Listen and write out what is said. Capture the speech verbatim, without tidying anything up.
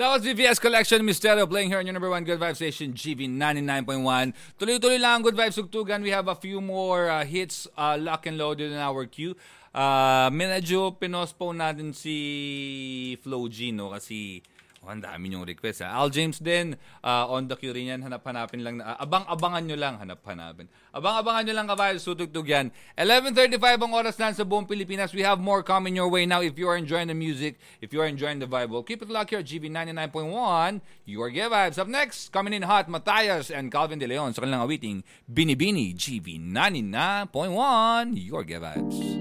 That was V V S Collection Misterio playing here on your number one Good Vibes station, G V ninety-nine point one. Tuloy-tuloy lang ang Good Vibes Tugtugan. We have a few more uh, hits uh, lock and loaded in our queue. Uh, medyo pinospone natin si Flo G, no? Kasi oh, ang dami yung request. Ha? Al James din, uh, on the queue rin yan. Hanap-hanapin lang. Uh, abang-abangan nyo lang. Hanap-hanapin. Abang-abangan nyo lang, ka-Vibes. Tutugtog yan. eleven thirty-five ang oras na sa buong Pilipinas. We have more coming your way now. If you are enjoying the music, if you are enjoying the vibe, well, keep it locked here at G V ninety-nine point one. Your Good Vibes. Up next, coming in hot, Matthias and Calvin De Leon sa kanilang awiting Binibini, G V ninety-nine point one. Your Good Vibes.